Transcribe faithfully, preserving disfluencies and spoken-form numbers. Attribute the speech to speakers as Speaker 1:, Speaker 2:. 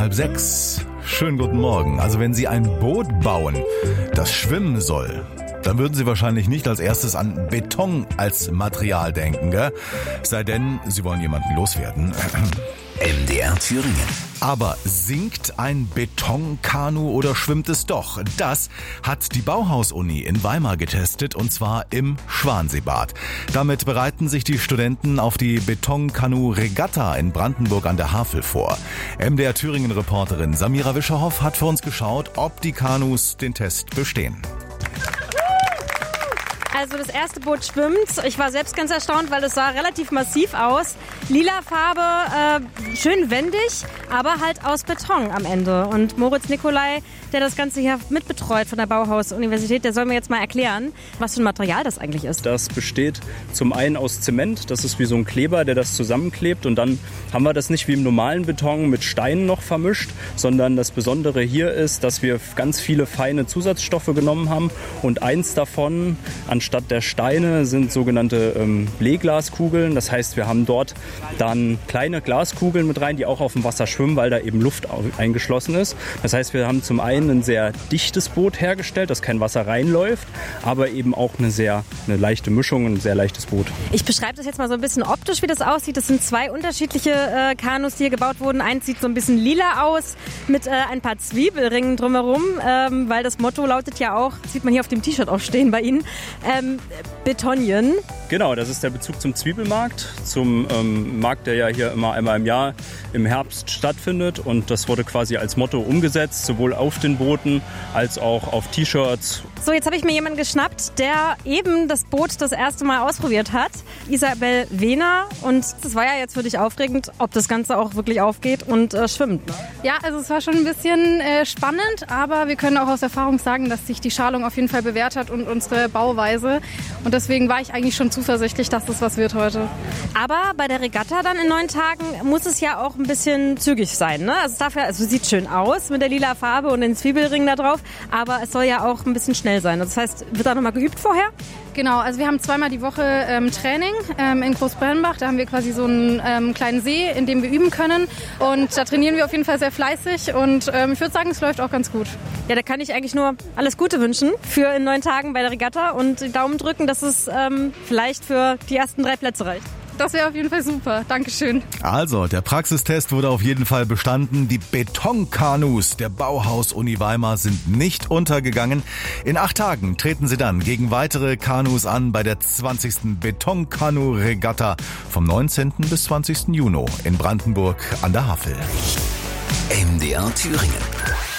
Speaker 1: halb sechs. Schönen guten Morgen. Also wenn Sie ein Boot bauen, das schwimmen soll, dann würden Sie wahrscheinlich nicht als erstes an Beton als Material denken, gell? Sei denn, Sie wollen jemanden loswerden.
Speaker 2: M D R Thüringen.
Speaker 1: Aber sinkt ein Betonkanu oder schwimmt es doch? Das hat die Bauhaus-Uni in Weimar getestet, und zwar im Schwanseebad. Damit bereiten sich die Studenten auf die Betonkanu-Regatta in Brandenburg an der Havel vor. M D R Thüringen-Reporterin Samira Wischerhoff hat für uns geschaut, ob die Kanus den Test bestehen.
Speaker 3: Also das erste Boot schwimmt. Ich war selbst ganz erstaunt, weil es sah relativ massiv aus. Lila Farbe, äh, schön wendig, aber halt aus Beton am Ende. Und Moritz Nicolai, der das Ganze hier mitbetreut von der Bauhaus-Universität, der soll mir jetzt mal erklären, was für ein Material das eigentlich ist.
Speaker 4: Das besteht zum einen aus Zement, das ist wie so ein Kleber, der das zusammenklebt. Und dann haben wir das nicht wie im normalen Beton mit Steinen noch vermischt, sondern das Besondere hier ist, dass wir ganz viele feine Zusatzstoffe genommen haben. Und eins davon, anstatt der Steine, sind sogenannte ähm, Bleeglaskugeln. Das heißt, wir haben dort dann kleine Glaskugeln mit rein, die auch auf dem Wasser schwimmen, weil da eben Luft eingeschlossen ist. Das heißt, wir haben zum einen ein sehr dichtes Boot hergestellt, dass kein Wasser reinläuft, aber eben auch eine sehr eine leichte Mischung, ein sehr leichtes Boot.
Speaker 3: Ich beschreibe das jetzt mal so ein bisschen optisch, wie das aussieht. Das sind zwei unterschiedliche äh, Kanus, die hier gebaut wurden. Eins sieht so ein bisschen lila aus mit äh, ein paar Zwiebelringen drumherum, ähm, weil das Motto lautet ja auch, sieht man hier auf dem T-Shirt auch stehen bei Ihnen, ähm, Betonien.
Speaker 4: Genau, das ist der Bezug zum Zwiebelmarkt, zum ähm, Markt, der ja hier immer einmal im Jahr im Herbst stattfindet. Und das wurde quasi als Motto umgesetzt, sowohl auf den Booten als auch auf T-Shirts.
Speaker 3: So, jetzt habe ich mir jemanden geschnappt, der eben das Boot das erste Mal ausprobiert hat. Isabel Wehner. Und das war ja jetzt für dich aufregend, ob das Ganze auch wirklich aufgeht und äh, schwimmt. Ne?
Speaker 5: Ja, also es war schon ein bisschen äh, spannend, aber wir können auch aus Erfahrung sagen, dass sich die Schalung auf jeden Fall bewährt hat und unsere Bauweise. Und deswegen war ich eigentlich schon zuversichtlich, dass das was wird heute.
Speaker 3: Aber bei der Regatta dann in neun Tagen muss es ja auch ein bisschen zügig sein, ne? Also es darf ja, also es sieht schön aus mit der lila Farbe und den Zwiebelringen da drauf, aber es soll ja auch ein bisschen schnell sein. Das heißt, wird da nochmal geübt vorher?
Speaker 5: Genau, also wir haben zweimal die Woche ähm, Training ähm, in Großbreitenbach. Da haben wir quasi so einen ähm, kleinen See, in dem wir üben können. Und da trainieren wir auf jeden Fall sehr fleißig. Und ähm, ich würde sagen, es läuft auch ganz gut.
Speaker 3: Ja, da kann ich eigentlich nur alles Gute wünschen für in neun Tagen bei der Regatta und die Daumen drücken, dass es ähm, vielleicht für die ersten drei Plätze reicht.
Speaker 5: Das wäre auf jeden Fall super. Dankeschön.
Speaker 1: Also, der Praxistest wurde auf jeden Fall bestanden. Die Betonkanus der Bauhaus-Uni Weimar sind nicht untergegangen. In acht Tagen treten sie dann gegen weitere Kanus an bei der zwanzigsten Betonkanu-Regatta vom neunzehnten bis zwanzigsten Juni in Brandenburg an der Havel.
Speaker 2: M D R Thüringen.